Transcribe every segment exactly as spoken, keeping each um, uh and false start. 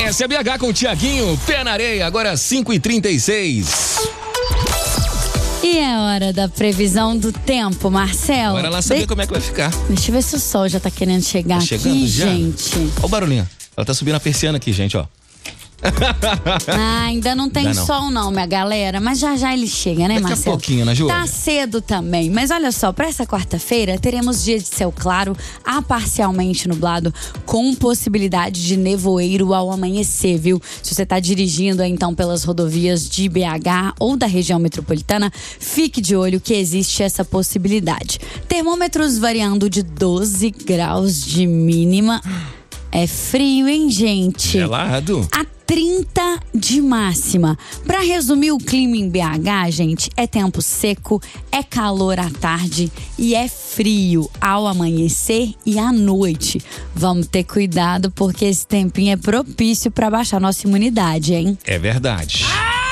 Essa é B H com o Tiaguinho, pé na areia, agora cinco e trinta e seis. E é hora da previsão do tempo, Marcelo. Bora lá saber De... como é que vai ficar. Deixa eu ver se o sol já tá querendo chegar tá chegando aqui, já? gente. Olha o barulhinho. Ela tá subindo a persiana aqui, gente, ó. Ah, ainda não tem Ainda não. sol não, minha galera. Mas já já ele chega, né, Daqui Marcelo? a pouquinho, né, Júlia? Tá cedo também. Mas olha só, pra essa quarta-feira teremos dia de céu claro, a parcialmente nublado, com possibilidade de nevoeiro ao amanhecer, viu? Se você tá dirigindo então pelas rodovias de B H ou da região metropolitana, fique de olho que existe essa possibilidade. Termômetros variando de doze graus de mínima. É frio, hein, gente? Gelado. A trinta de máxima. Pra resumir o clima em B H, gente, é tempo seco, é calor à tarde e é frio ao amanhecer e à noite. Vamos ter cuidado porque esse tempinho é propício pra baixar nossa imunidade, hein? É verdade.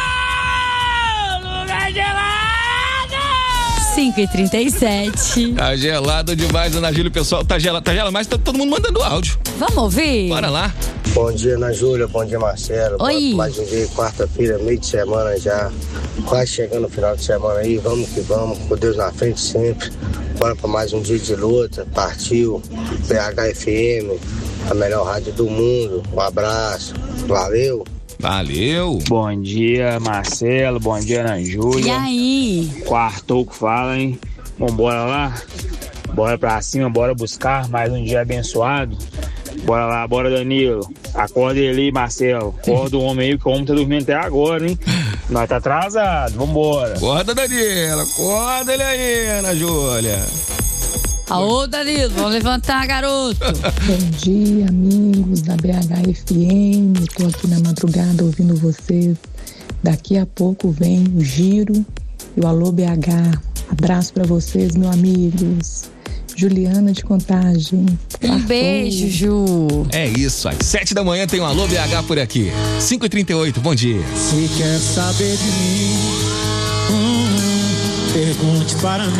cinco e trinta e sete. Tá gelado demais, Ana Júlia, pessoal. Tá gelado, tá gelado, mas tá todo mundo mandando áudio. Vamos ouvir? Bora lá. Bom dia, Ana Júlia. Bom dia, Marcelo. Oi. Mais um dia, quarta-feira, meio de semana já. Quase chegando no final de semana aí. Vamos que vamos, com Deus na frente sempre. Bora pra mais um dia de luta. Partiu. B H F M, a melhor rádio do mundo. Um abraço. Valeu. Valeu. Bom dia, Marcelo. Bom dia, Ana Júlia. E aí? Quartou que fala, hein? Vambora lá? Bora pra cima, bora buscar mais um dia abençoado. Bora lá, bora, Danilo. Acorda ele aí, Marcelo. Acorda o homem aí, que o homem tá dormindo até agora, hein? Nós tá atrasado, vambora. Acorda, Danilo. Acorda ele aí, Ana Júlia. Ô, Danilo, vamos levantar, garoto. Bom dia, amigos da B H F M. Tô aqui na madrugada ouvindo vocês. Daqui a pouco vem o Giro e o Alô B H. Abraço pra vocês, meus amigos. Juliana de Contagem. Um beijo, Ju. É isso, às sete da manhã tem um Alô B H por aqui. cinco e trinta e oito, bom dia. Se quer saber de mim, hum, pergunte para mim.